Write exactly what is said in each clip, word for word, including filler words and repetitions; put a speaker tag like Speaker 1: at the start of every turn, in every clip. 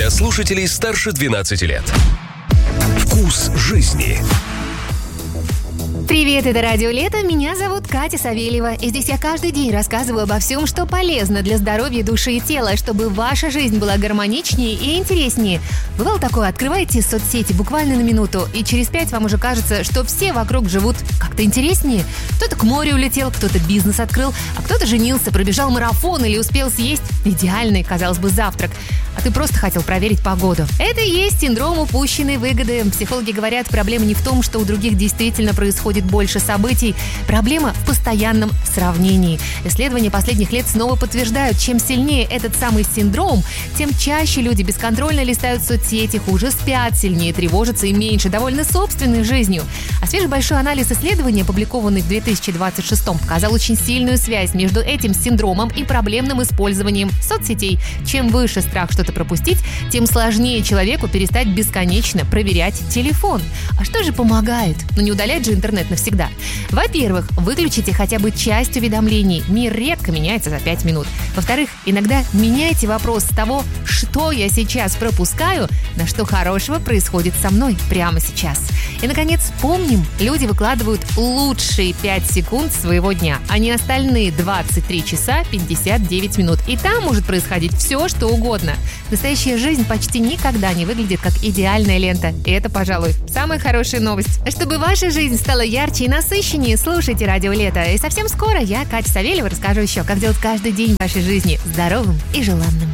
Speaker 1: для слушателей старше двенадцати лет. Вкус жизни.
Speaker 2: Привет, это Радио Лето, меня зовут Катя Савельева, и здесь я каждый день рассказываю обо всем, что полезно для здоровья души и тела, чтобы ваша жизнь была гармоничнее и интереснее. Бывало такое, открываете соцсети буквально на минуту, и через пять вам уже кажется, что все вокруг живут как-то интереснее. Кто-то к морю улетел, кто-то бизнес открыл, а кто-то женился, пробежал марафон или успел съесть идеальный, казалось бы, завтрак. А ты просто хотел проверить погоду. Это и есть синдром упущенной выгоды. Психологи говорят, проблема не в том, что у других действительно происходит больше событий. Проблема в постоянном сравнении. Исследования последних лет снова подтверждают, чем сильнее этот самый синдром, тем чаще люди бесконтрольно листают соцсети, хуже спят, сильнее тревожатся и меньше довольны собственной жизнью. А свежий большой анализ исследований, опубликованный в две тысячи двадцать шестом, показал очень сильную связь между этим синдромом и проблемным использованием соцсетей. Чем выше страх что-то пропустить, тем сложнее человеку перестать бесконечно проверять телефон. А что же помогает? Ну не удалять же интернет навсегда. Во-первых, выключите хотя бы часть уведомлений. Мир редко меняется за пять минут. Во-вторых, иногда меняйте вопрос с того, что я сейчас пропускаю, на что хорошего происходит со мной прямо сейчас. И, наконец, помним, люди выкладывают лучшие пять секунд своего дня, а не остальные двадцать три часа пятьдесят девять минут. И там может происходить все, что угодно. Настоящая жизнь почти никогда не выглядит как идеальная лента. И это, пожалуй, самая хорошая новость. Чтобы ваша жизнь стала ярче и насыщеннее, слушайте Радио Лето. И совсем скоро я, Катя Савельева, расскажу еще, как делать каждый день вашей жизни здоровым и желанным.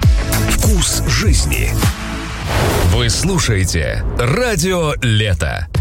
Speaker 1: Вкус жизни. Вы слушаете Радио Лето.